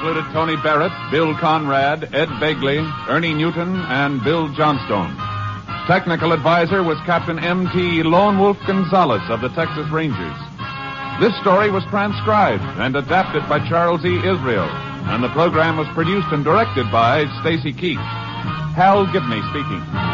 Included Tony Barrett, Bill Conrad, Ed Begley, Ernie Newton, and Bill Johnstone. Technical advisor was Captain M.T. Lone Wolf Gonzalez of the Texas Rangers. This story was transcribed and adapted by Charles E. Israel, and the program was produced and directed by Stacy Keach. Hal Gibney speaking.